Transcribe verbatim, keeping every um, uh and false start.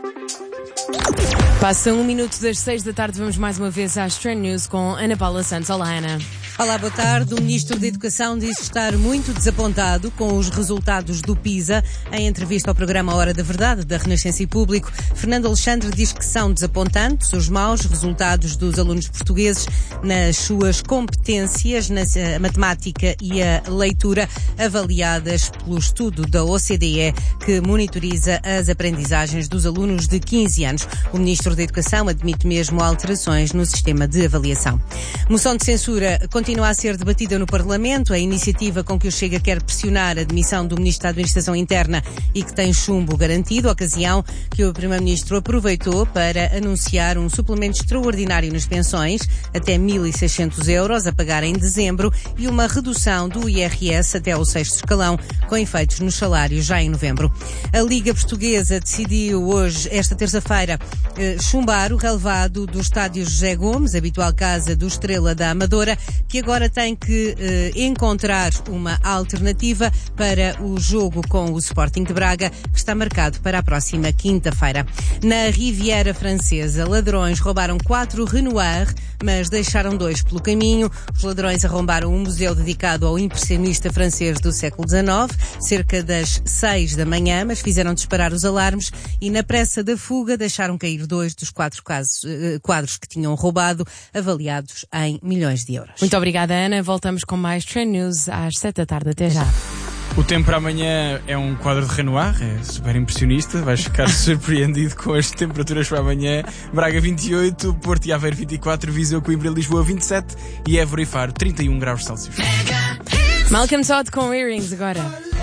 Passa um minuto das seis da tarde, vamos mais uma vez às Trend News com Ana Paula Santos. Olá, Ana. Olá, boa tarde. O Ministro da Educação diz estar muito desapontado com os resultados do PISA. Em entrevista ao programa Hora da Verdade, da Renascença e Público, Fernando Alexandre diz que são desapontantes os maus resultados dos alunos portugueses nas suas competências na matemática e a leitura, avaliadas pelo estudo da O C D E, que monitoriza as aprendizagens dos alunos de quinze anos. O Ministro da Educação admite mesmo alterações no sistema de avaliação. Moção de censura continua a ser debatida no Parlamento. A iniciativa com que o Chega quer pressionar a demissão do Ministro da Administração Interna e que tem chumbo garantido, ocasião que o Primeiro-Ministro aproveitou para anunciar um suplemento extraordinário nas pensões, até mil e seiscentos euros a pagar em dezembro, e uma redução do I R S até ao sexto escalão, com efeitos nos salários já em novembro. A Liga Portuguesa decidiu hoje, esta terça-feira, chumbar o relevado do estádio José Gomes, habitual casa do Estrela da Amadora, que agora tem que eh, encontrar uma alternativa para o jogo com o Sporting de Braga, que está marcado para a próxima quinta-feira. Na Riviera Francesa, ladrões roubaram quatro Renoir, mas deixaram dois pelo caminho. Os ladrões arrombaram um museu dedicado ao impressionista francês do século dezenove, cerca das seis da manhã, mas fizeram disparar os alarmes e, na pressa da fuga, deixaram cair dois dos quatro casos, eh, quadros que tinham roubado, avaliados em milhões de euros. Muito obrigada, Ana. Voltamos com mais Trend News às sete da tarde. Até já. O tempo para amanhã é um quadro de Renoir, é super impressionista, vais ficar surpreendido com as temperaturas para amanhã. Braga vinte e oito, Porto e Aveiro vinte e quatro, Viseu, Coimbra e Lisboa vinte e sete e Évora e Faro trinta e um graus Celsius. Malcolm Todd com Earrings agora.